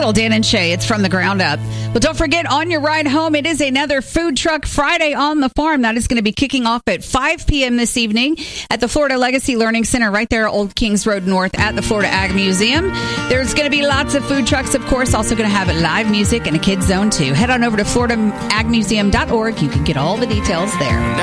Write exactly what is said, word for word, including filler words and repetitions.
title, Dan and Shay. It's From the Ground Up. But don't forget, on your ride home, it is another Food Truck Friday on the farm. That is going to be kicking off at five p.m. this evening at the Florida Legacy Learning Center right there, Old Kings Road North at the Florida Ag Museum. There's going to be lots of food trucks, of course. Also going to have live music and a kids zone too. Head on over to florida ag museum dot org. You can get all the details there.